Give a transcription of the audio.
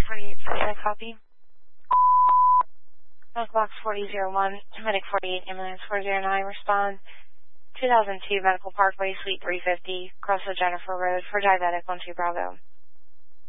Medic 48, I copy. Medic box 4001, Medic 48, ambulance 409, respond. 2002 Medical Parkway, Suite 350, across the Jennifer Road for diabetic 12 Bravo.